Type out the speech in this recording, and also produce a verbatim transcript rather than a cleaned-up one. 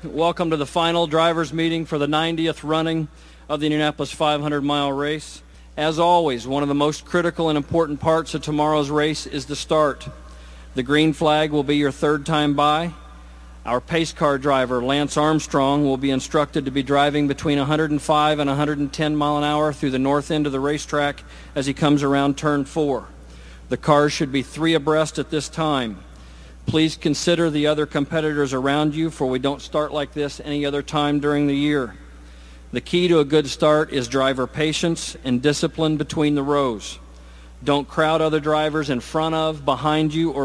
Welcome to the final drivers meeting for the ninetieth running of the Indianapolis five hundred mile race. As always, one of the most critical and important parts of tomorrow's race is the start. The green flag will be your third time by. Our pace car driver, Lance Armstrong, will be instructed to be driving between one hundred five and one hundred ten mile an hour through the north end of the racetrack as he comes around turn four. The cars should be three abreast at this time. Please consider the other competitors around you, for we don't start like this any other time during the year. The key to a good start is driver patience and discipline between the rows. Don't crowd other drivers in front of, behind you, or